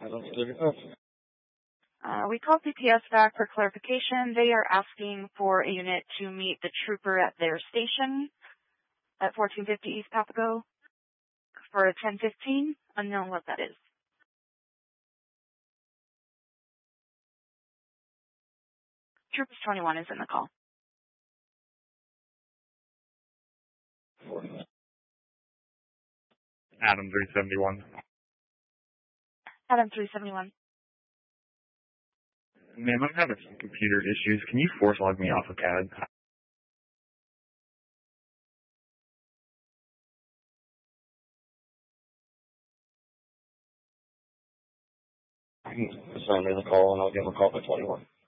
We called CPS back for clarification. They are asking for a unit to meet the trooper at their station at 1450 East Papago for a 10:15. Unknown what that is. Troopers 21 is in the call. Adam 371. Adam 371. Ma'am, I'm having some computer issues. Can you force log me off of CAD? Send me the call and I'll give him a call by 21.